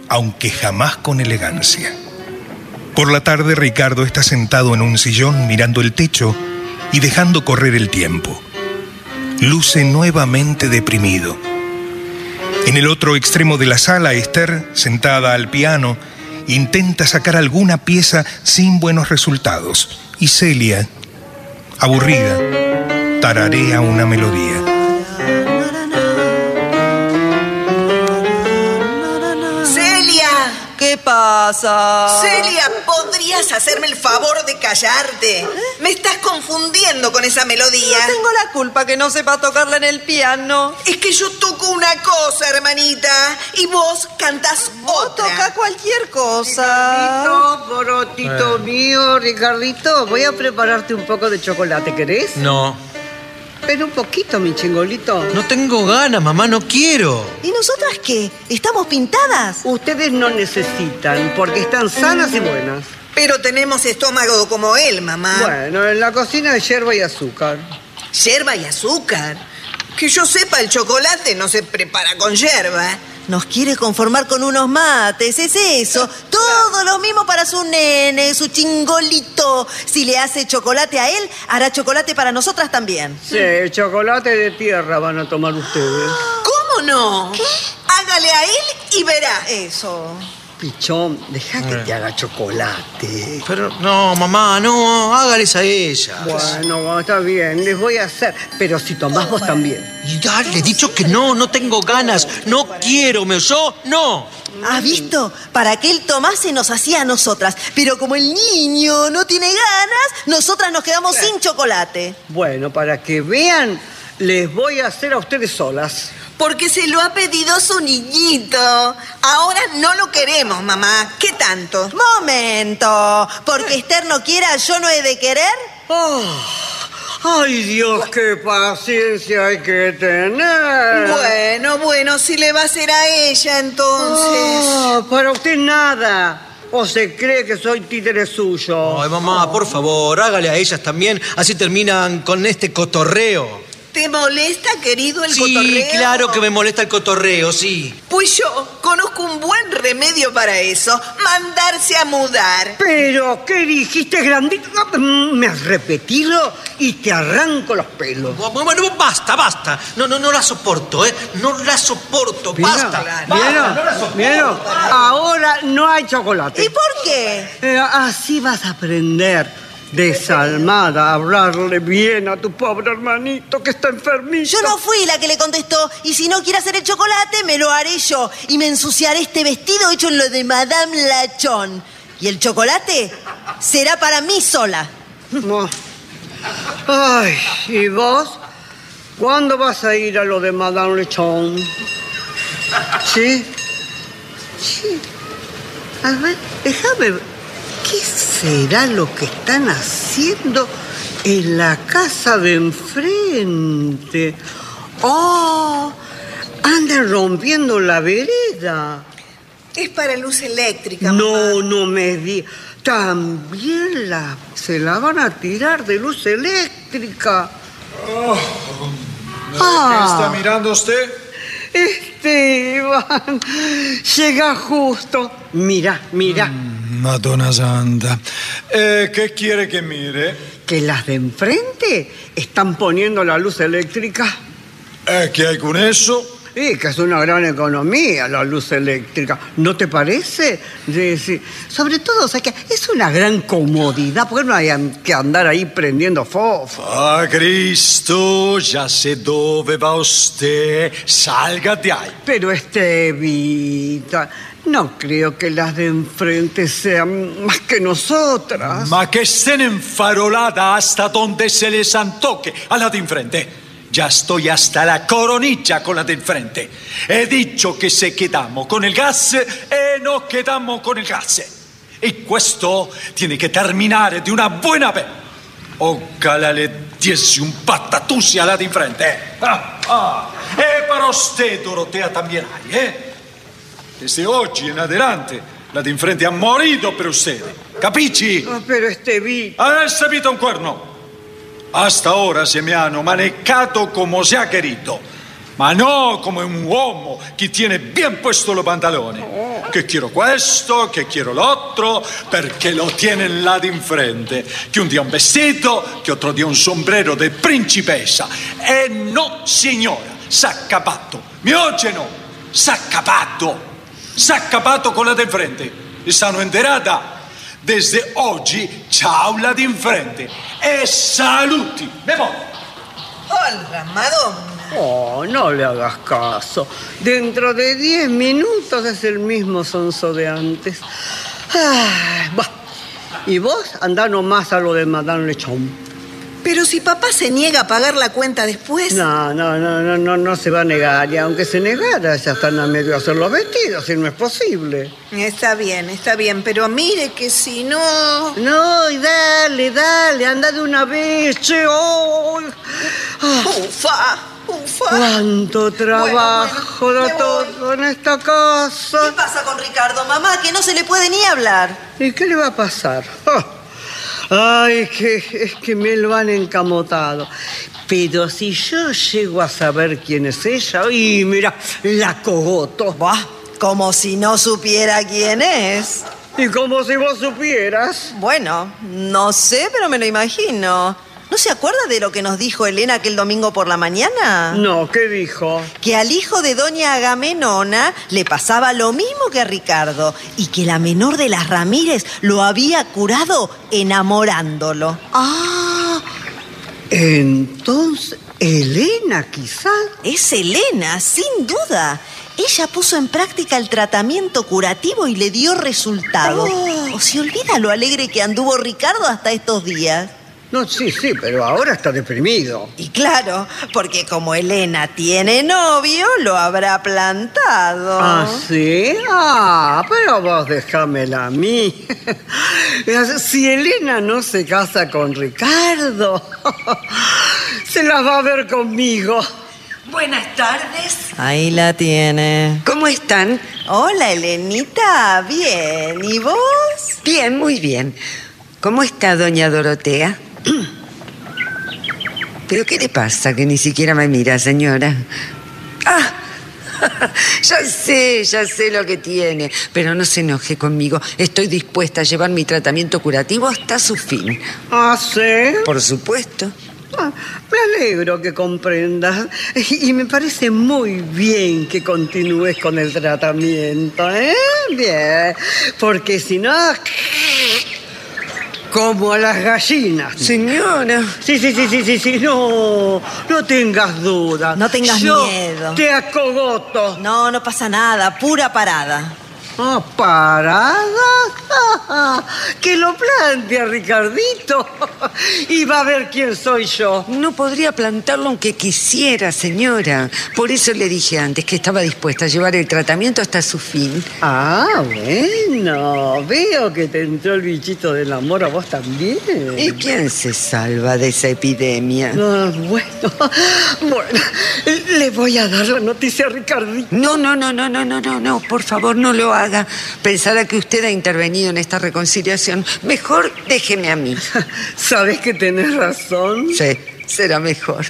aunque jamás con elegancia. Por la tarde, Ricardo está sentado en un sillón mirando el techo y dejando correr el tiempo. Luce nuevamente deprimido. En el otro extremo de la sala, Esther, sentada al piano, intenta sacar alguna pieza sin buenos resultados. Y Celia, aburrida, tararea una melodía. ¿Qué pasa? Celia, ¿podrías hacerme el favor de callarte? Me estás confundiendo con esa melodía. No tengo la culpa que no sepa tocarla en el piano. Es que yo toco una cosa, hermanita, y vos cantás otra. Toca cualquier cosa. Ricardito, borotito mío, Ricardito, voy a prepararte un poco de chocolate, ¿querés? No. Pero un poquito, mi chingolito. No tengo ganas, mamá, no quiero. ¿Y nosotras qué? ¿Estamos pintadas? Ustedes no necesitan, porque están sanas y buenas. Pero tenemos estómago como él, mamá. Bueno, en la cocina hay yerba y azúcar. ¿Yerba y azúcar? Que yo sepa, el chocolate no se prepara con yerba. Nos quiere conformar con unos mates, es eso. Todo lo mismo para su nene, su chingolito. Si le hace chocolate a él, hará chocolate para nosotras también. Sí, chocolate de tierra van a tomar ustedes. ¿Cómo no? ¿Qué? Hágale a él y verá. Eso. Pichón, deja que te haga chocolate. Pero no, mamá, no, hágales a ella. Bueno, está bien, les voy a hacer. Pero si tomás vos también. Y dale, he dicho que no tengo ganas. No quiero, ¿me oyó? No. ¿Has visto? Para que él tomase nos hacía a nosotras. Pero como el niño no tiene ganas, nosotras nos quedamos sin chocolate. Bueno, para que vean, les voy a hacer a ustedes solas. Porque se lo ha pedido su niñito. Ahora no lo queremos, mamá. ¿Qué tanto? ¡Momento! Porque Esther no quiera, ¿yo no he de querer? Oh, ¡ay, Dios, qué paciencia hay que tener! Bueno, si le va a hacer a ella, entonces. Para usted nada. ¿O se cree que soy títere suyo? Ay, mamá, por favor, hágale a ellas también. Así terminan con este cotorreo. ¿Te molesta, querido, el Sí, cotorreo? claro que me molesta el cotorreo, sí. Pues yo conozco un buen remedio para eso. Mandarse a mudar. ¿Pero qué dijiste, grandito? ¿Me has repetido? Y te arranco los pelos. Bueno, basta. No la soporto, ¿eh? No la soporto, basta. ¿Vieron? Ahora no hay chocolate. ¿Y por qué? Así vas a aprender. Desalmada, a hablarle bien a tu pobre hermanito que está enfermito. Yo no fui la que le contestó. Y si no quiere hacer el chocolate, me lo haré yo. Y me ensuciaré este vestido hecho en lo de Madame Lachon. Y el chocolate será para mí sola. No. Ay, ¿y vos? ¿Cuándo vas a ir a lo de Madame Lachon? ¿Sí? Sí. A ver, déjame ver. ¿Qué será lo que están haciendo en la casa de enfrente? ¡Oh! Andan rompiendo la vereda. Es para luz eléctrica, mamá. No me digas. También se la van a tirar de luz eléctrica. ¿Qué está mirando usted? Esteban, llega justo. Mira. Madonna Santa. ¿Qué quiere que mire? Que las de enfrente están poniendo la luz eléctrica. ¿Qué hay con eso? Que es una gran economía la luz eléctrica. ¿No te parece? Sí. Sobre todo, o sea, que es una gran comodidad, porque no hay que andar ahí prendiendo fofo. Ah, Cristo, ya sé dove va usted. Salga de ahí. Pero Estevita, no creo que las de enfrente sean más que nosotras. Ma que estén enfaroladas hasta donde se les antoque a la de enfrente. Ya estoy hasta la coronilla con la de enfrente. He dicho que se quedamos con il gas e no quedamos con il gas. E questo tiene che terminare di una buona vez. Ojalá le diese un patatús a la de enfrente. E para usted, Dorotea, también hay, Desde oggi en adelante, la de enfrente ha morito per usted. Capisci? Pero Estevita... ¿Has visto un cuerno? Hasta ahora se me hanno manejado como se ha querido, ma no como un uomo que tiene bien puesto los pantalones. che quiero questo, che quiero l'altro, perché lo tienen là d'infrente. Che un dia un vestito, che otro dia un sombrero de principessa. E no, signora, s'ha capato. Mi oye no, s'ha capato con la d'infrente. Stanno enterata. Desde oggi, ciao la d'infrente. E saluti. Me voy. Hola, Madonna. Oh, no le hagas caso. Dentro de 10 minutos es el mismo sonso de antes. Y vos andá nomás a lo de Madame Lechon. Pero si papá se niega a pagar la cuenta después... No se va a negar. Y aunque se negara, ya están a medio de hacer los vestidos y no es posible. Está bien, pero mire que si no... No, y dale, anda de una vez, che. Oh. Ufa. Cuánto trabajo da todo en esta casa. ¿Qué pasa con Ricardo, mamá? Que no se le puede ni hablar. ¿Y qué le va a pasar? Ay, es que me lo han encamotado. Pero si yo llego a saber quién es ella, y mira, la cogoto. Buah, como si no supiera quién es. Y como si vos supieras. Bueno, no sé, pero me lo imagino. ¿No se acuerda de lo que nos dijo Elena aquel domingo por la mañana? No, ¿qué dijo? Que al hijo de doña Agamenona le pasaba lo mismo que a Ricardo y que la menor de las Ramírez lo había curado enamorándolo. Ah, entonces, Elena quizás. Es Elena, sin duda. Ella puso en práctica el tratamiento curativo y le dio resultado. ¿O se olvida lo alegre que anduvo Ricardo hasta estos días? No, sí, pero ahora está deprimido. Y claro, porque como Elena tiene novio, lo habrá plantado. ¿Ah, sí? Pero vos déjamela a mí. Si Elena no se casa con Ricardo, se la va a ver conmigo. Buenas tardes. Ahí la tiene. ¿Cómo están? Hola, Elenita. Bien. ¿Y vos? Bien, muy bien. ¿Cómo está doña Dorotea? ¿Pero qué le pasa que ni siquiera me mira, señora? Ya sé lo que tiene, pero no se enoje conmigo. Estoy dispuesta a llevar mi tratamiento curativo hasta su fin. ¿Ah, sí? Por supuesto. Me alegro que comprendas y me parece muy bien que continúes con el tratamiento, ¿eh? Bien, porque si no... Como a las gallinas. Señora. Sí, no tengas dudas. No tengas miedo. Te acogoto. No pasa nada, pura parada. ¿Parada? Que lo plantea Ricardito. Y va a ver quién soy yo. No podría plantarlo aunque quisiera, señora. Por eso le dije antes que estaba dispuesta a llevar el tratamiento hasta su fin. Bueno. Veo que te entró el bichito del amor a vos también. ¿Y quién se salva de esa epidemia? Bueno, le voy a dar la noticia a Ricardito. No, por favor, no lo haga. Pensará que usted ha intervenido en esta reconciliación. Mejor déjeme a mí. ¿Sabes que tenés razón? Sí, será mejor.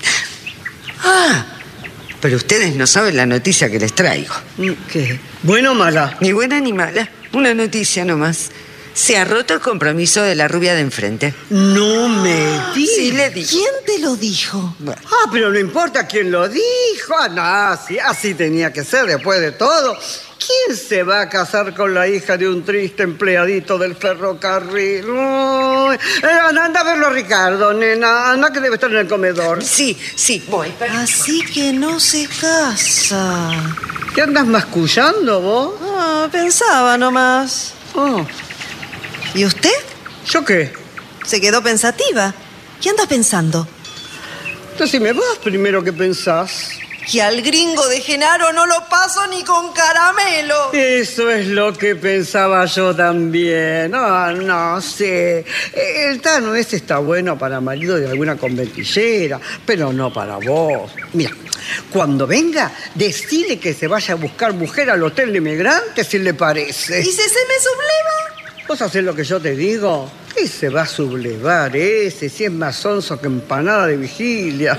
Pero ustedes no saben la noticia que les traigo. ¿Qué? ¿Buena o mala? Ni buena ni mala. Una noticia nomás. Se ha roto el compromiso de la rubia de enfrente. No me digas. Sí, le dije. ¿Quién te lo dijo? Bueno. Pero no importa quién lo dijo. Así tenía que ser después de todo. ¿Quién se va a casar con la hija de un triste empleadito del ferrocarril? Anda a verlo, Ricardo, nena. Anda que debe estar en el comedor. Sí, voy. Así que no se casa. ¿Qué andas mascullando vos? Pensaba nomás. ¿Y usted? ¿Yo qué? Se quedó pensativa. ¿Qué andas pensando? Decime vos primero qué pensás. Que al gringo de Genaro no lo paso ni con caramelo. Eso es lo que pensaba yo también. No sé. El Tano ese está bueno para marido de alguna conventillera, pero no para vos. Mira, cuando venga, decile que se vaya a buscar mujer al hotel de inmigrantes, si le parece. ¿Y si se me subleva? ¿Vos hacés lo que yo te digo? ¿Qué se va a sublevar ese? Si es más sonso que empanada de vigilia.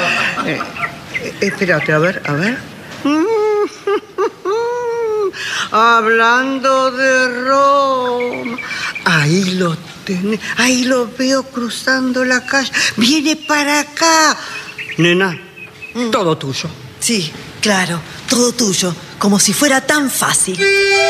Espérate, a ver. Hablando de Roma, ahí lo tenés, ahí lo veo cruzando la calle. Viene para acá. Nena, todo tuyo. Sí, claro, todo tuyo, como si fuera tan fácil.